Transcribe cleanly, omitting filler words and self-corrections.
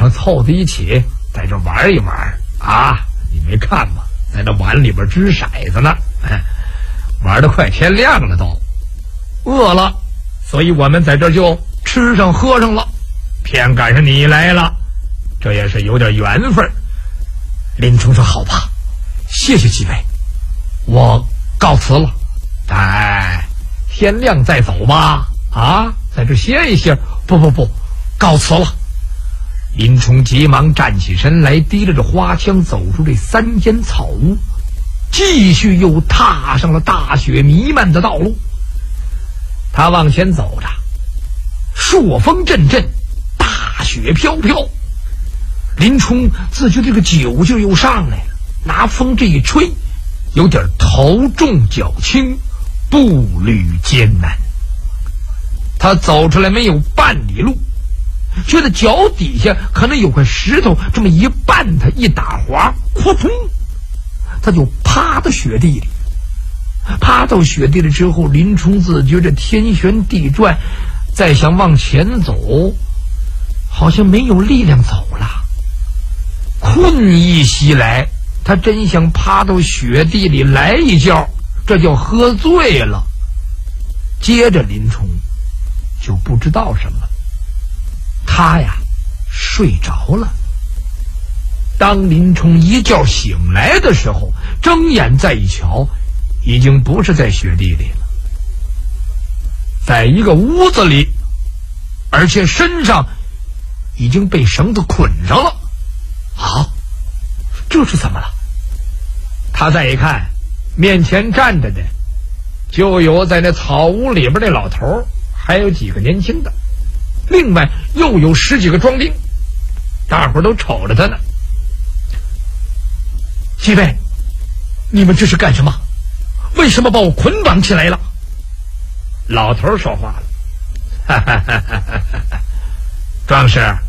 上凑在一起，在这玩一玩啊！你没看吗？在这碗里边掷骰子呢，玩得快天亮了都。饿了，所以我们在这就吃上喝上了，偏赶上你来了，这也是有点缘分。林冲说：“好吧，谢谢几位，我告辞了。天亮再走吧。啊，在这歇一歇。不，告辞了。”林冲急忙站起身来，提着这花枪走出这3间草屋，继续又踏上了大雪弥漫的道路。他往前走着，朔风阵阵，大雪飘飘。林冲自觉这个酒劲又上来了，拿风这一吹，有点头重脚轻，步履艰难。他走出来没有半里路，觉得脚底下可能有块石头，这么一绊，他一打滑，扑通，他就趴到雪地里。趴到雪地里之后，林冲自觉着天旋地转，再想往前走，好像没有力量走了。困意袭来，他真想趴到雪地里来一觉，这叫喝醉了。接着林冲就不知道什么，他呀睡着了。当林冲一觉醒来的时候，睁眼再一瞧，已经不是在雪地里了，在一个屋子里，而且身上已经被绳子捆上了。啊，这是怎么了？他再一看，面前站着的就有在那草屋里边那老头，还有几个年轻的，另外又有10几个庄兵，大伙都瞅着他呢。几位，你们这是干什么？为什么把我捆绑起来了？老头说话了：“壮士，